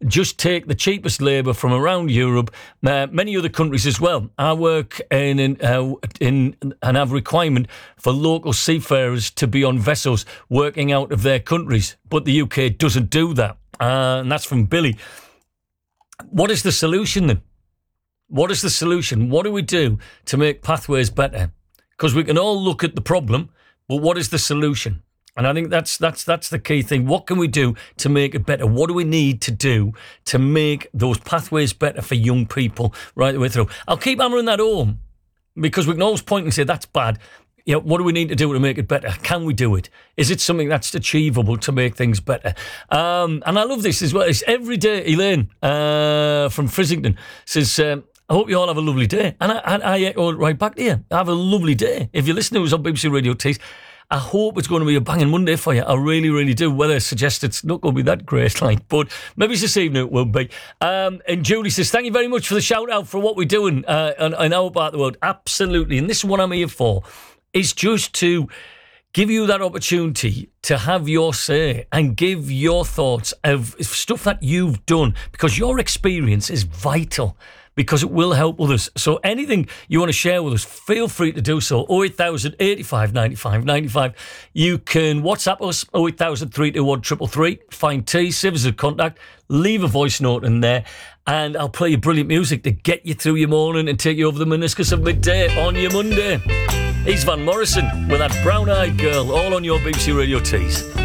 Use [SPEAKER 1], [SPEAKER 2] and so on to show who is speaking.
[SPEAKER 1] just take the cheapest labour from around Europe, many other countries as well. I work in and have requirement for local seafarers to be on vessels working out of their countries, but the UK doesn't do that. And that's from Billy. What is the solution then? What is the solution? What do we do to make pathways better? Because we can all look at the problem, but what is the solution? And I think that's the key thing. What can we do to make it better? What do we need to do to make those pathways better for young people right the way through? I'll keep hammering that home because we can always point and say that's bad. You know, what do we need to do to make it better? Can we do it? Is it something that's achievable to make things better? And I love this as well. It's every day. Elaine from Frizzington says, I hope you all have a lovely day. And I echo right back to you. Have a lovely day. If you're listening to us on BBC Radio Tees, I hope it's going to be a banging Monday for you. I really, really do. Whether I suggest it's not going to be that great, but maybe this evening it will be. And Julie says, thank you very much for the shout out for what we're doing in our part of the world. Absolutely. And this is what I'm here for, is just to give you that opportunity to have your say and give your thoughts of stuff that you've done, because your experience is vital, because it will help others. So anything you want to share with us, feel free to do so. 08000 85 95 95. You can WhatsApp us, 08000 321 333. Find T, save us a contact, leave a voice note in there, and I'll play you brilliant music to get you through your morning and take you over the meniscus of midday on your Monday. He's Van Morrison with that brown-eyed girl, all on your BBC Radio Tees.